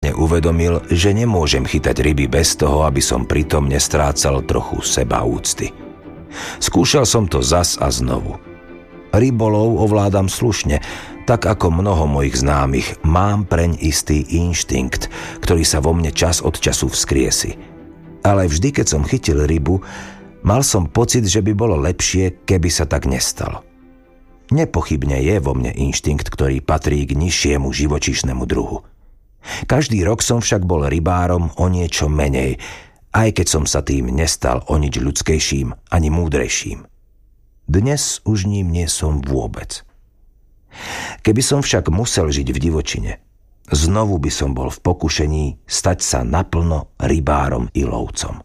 konečne uvedomil, že nemôžem chytať ryby bez toho, aby som pritom nestrácal trochu sebaúcty. Skúšal som to zas a znovu. Rybolov ovládam slušne, tak ako mnoho mojich známych, mám preň istý inštinkt, ktorý sa vo mne čas od času vzkriesi. Ale vždy, keď som chytil rybu, mal som pocit, že by bolo lepšie, keby sa tak nestalo. Nepochybne je vo mne inštinkt, ktorý patrí k nižšiemu živočíšnemu druhu. Každý rok som však bol rybárom o niečo menej, aj keď som sa tým nestal o nič ľudskejším ani múdrejším. Dnes už ním nie som vôbec. Keby som však musel žiť v divočine, znovu by som bol v pokušení stať sa naplno rybárom i lovcom.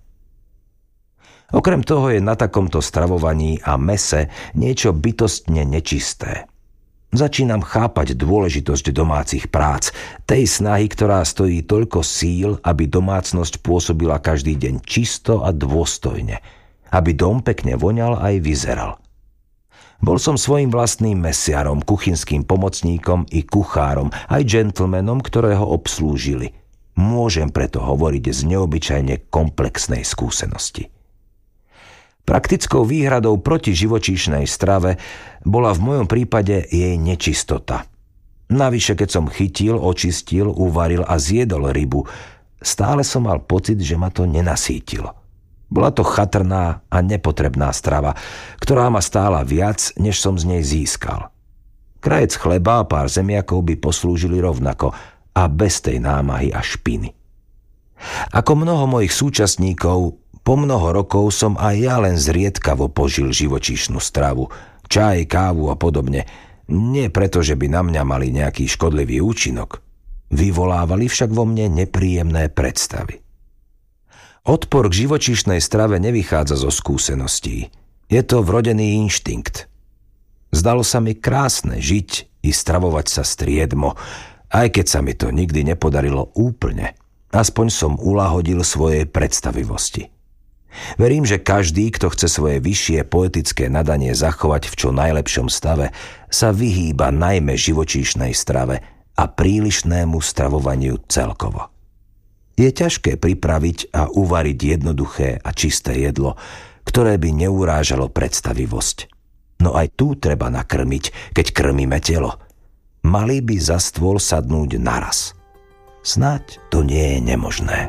Okrem toho je na takomto stravovaní a mese niečo bytostne nečisté. Začínam chápať dôležitosť domácich prác, tej snahy, ktorá stojí toľko síl, aby domácnosť pôsobila každý deň čisto a dôstojne, aby dom pekne voňal aj vyzeral. Bol som svojím vlastným mesiarom, kuchynským pomocníkom i kuchárom, aj džentlmenom, ktorého obslúžili. Môžem preto hovoriť z neobyčajne komplexnej skúsenosti. Praktickou výhradou proti živočíšnej strave bola v mojom prípade jej nečistota. Navyše, keď som chytil, očistil, uvaril a zjedol rybu, stále som mal pocit, že ma to nenasýtilo. Bola to chatrná a nepotrebná strava, ktorá ma stála viac, než som z nej získal. Krajec chleba a pár zemiakov by poslúžili rovnako a bez tej námahy a špiny. Ako mnoho mojich súčasníkov, po mnoho rokov som aj ja len zriedkavo požil živočíšnu stravu, čaj, kávu a podobne. Nie preto, že by na mňa mali nejaký škodlivý účinok. Vyvolávali však vo mne nepríjemné predstavy. Odpor k živočíšnej strave nevychádza zo skúseností. Je to vrodený inštinkt. Zdalo sa mi krásne žiť i stravovať sa striedmo, aj keď sa mi to nikdy nepodarilo úplne. Aspoň som ulahodil svojej predstavivosti. Verím, že každý, kto chce svoje vyššie poetické nadanie zachovať v čo najlepšom stave, sa vyhýba najmä živočíšnej strave a prílišnému stravovaniu celkovo. Je ťažké pripraviť a uvariť jednoduché a čisté jedlo, ktoré by neurážalo predstavivosť. No aj tu treba nakrmiť, keď krmíme telo. Mali by za stôl sadnúť naraz. Snáď to nie je nemožné.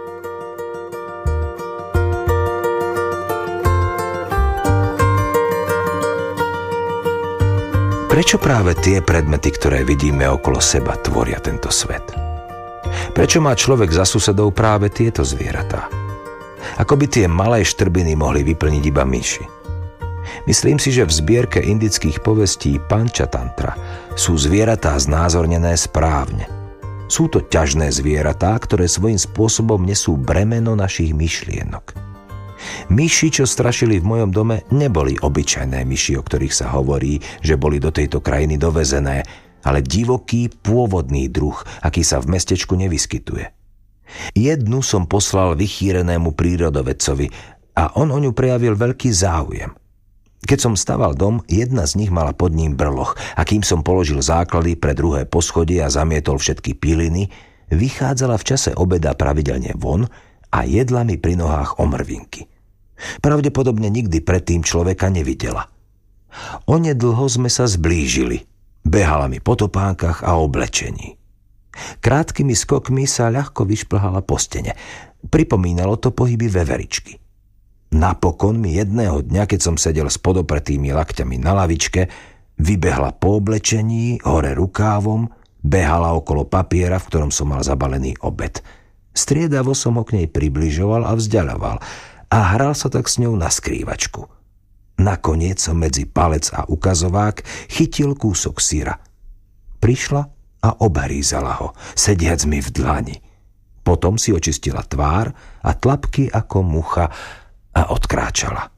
Prečo práve tie predmety, ktoré vidíme okolo seba, tvoria tento svet? Prečo má človek za susedov práve tieto zvieratá? Ako by tie malé štrbiny mohli vyplniť iba myši? Myslím si, že v zbierke indických povestí Pančatantra sú zvieratá znázornené správne. Sú to ťažné zvieratá, ktoré svojím spôsobom nesú bremeno našich myšlienok. Myši, čo strašili v mojom dome, neboli obyčajné myši, o ktorých sa hovorí, že boli do tejto krajiny dovezené, ale divoký, pôvodný druh, aký sa v mestečku nevyskytuje. Jednu som poslal vychýrenému prírodovedcovi a on o ňu prejavil veľký záujem. Keď som staval dom, jedna z nich mala pod ním brloch a kým som položil základy pre druhé poschodie a zamietol všetky piliny, vychádzala v čase obeda pravidelne von a jedla mi pri nohách omrvinky. Pravdepodobne nikdy predtým človeka nevidela. Onedlho sme sa zblížili. Behala mi po topánkach a oblečení. Krátkými skokmi sa ľahko vyšplhala po stene. Pripomínalo to pohyby veveričky. Napokon mi jedného dňa, keď som sedel s podopretými lakťami na lavičke, vybehla po oblečení, hore rukávom, behala okolo papiera, v ktorom som mal zabalený obed. Striedavo som ho k nej približoval a vzdialoval a hral sa tak s ňou na skrývačku. Nakoniec som medzi palec a ukazovák chytil kúsok syra. Prišla a obhrízala ho, sediac mi v dlani. Potom si očistila tvár a tlapky ako mucha a odkráčala.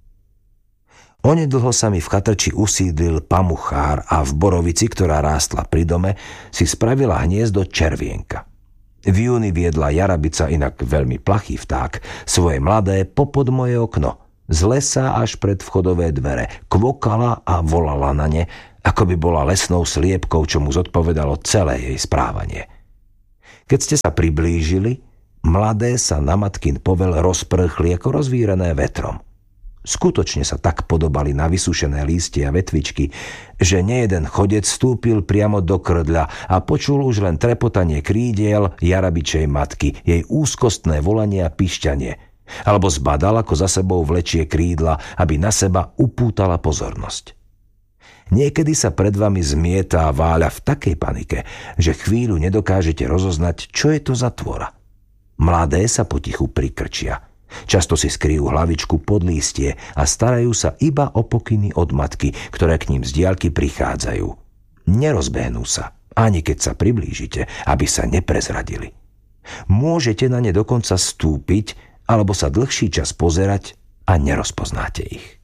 Onedlho sa mi v chatrči usídlil pamuchár a v borovici, ktorá rástla pri dome, si spravila hniezdo červienka. V júni viedla jarabica, inak veľmi plachý vták, svoje mladé popod moje okno. Z lesa až pred vchodové dvere, kvokala a volala na ne, ako by bola lesnou sliepkou, čo mu zodpovedalo celé jej správanie. Keď ste sa priblížili, mladé sa na matkin povel rozprchli ako rozvírené vetrom. Skutočne sa tak podobali na vysušené lístie a vetvičky, že nejeden chodec vstúpil priamo do krdľa a počul už len trepotanie krídiel jarabičej matky, jej úzkostné volanie a pišťanie, alebo zbadal, ako za sebou vlečie krídla, aby na seba upútala pozornosť. Niekedy sa pred vami zmieta a váľa v takej panike, že chvíľu nedokážete rozoznať, čo je to za tvora. Mladé sa potichu prikrčia. Často si skryjú hlavičku pod lístie a starajú sa iba o pokyny od matky, ktoré k ním z diaľky prichádzajú. Nerozbehnú sa, ani keď sa priblížite, aby sa neprezradili. Môžete na ne dokonca stúpiť alebo sa dlhší čas pozerať a nerozpoznáte ich.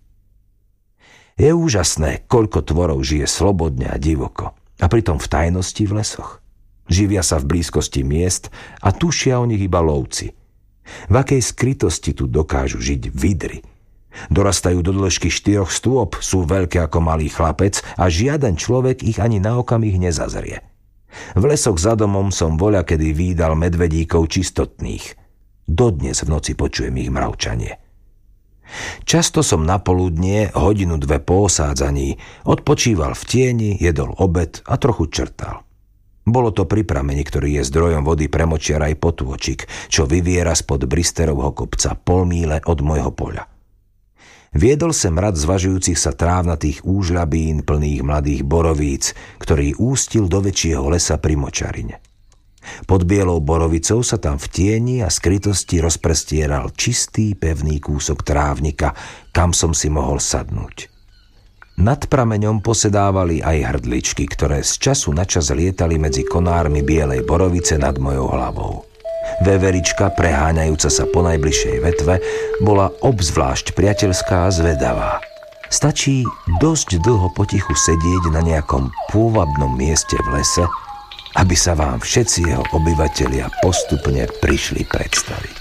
Je úžasné, koľko tvorov žije slobodne a divoko, a pritom v tajnosti v lesoch. Živia sa v blízkosti miest a tušia o nich iba lovci. V akej skrytosti tu dokážu žiť vidry. Dorastajú do dĺžky 4 stôp, sú veľké ako malý chlapec a žiaden človek ich ani na okamih nezazrie. V lesoch za domom som voľakedy vídal medvedíkov čistotných. Dodnes v noci počujem ich mravčanie. Často som na poludnie, 1-2 hodiny po osádzaní, odpočíval v tieni, jedol obed a trochu črtal. Bolo to pri prameni, ktorý je zdrojom vody pre močiara aj potôčik, čo vyviera spod Bristerovho kopca 0,5 míle od môjho poľa. Viedol sem rad zvažujúcich sa trávnatých úžľabín plných mladých borovíc, ktorý ústil do väčšieho lesa pri močarine. Pod bielou borovicou sa tam v tieni a skrytosti rozprestieral čistý, pevný kúsok trávnika, kam som si mohol sadnúť. Nad prameňom posedávali aj hrdličky, ktoré z času na čas lietali medzi konármi bielej borovice nad mojou hlavou. Veverička, preháňajúca sa po najbližšej vetve, bola obzvlášť priateľská a zvedavá. Stačí dosť dlho potichu sedieť na nejakom pôvabnom mieste v lese, aby sa vám všetci jeho obyvatelia postupne prišli predstaviť.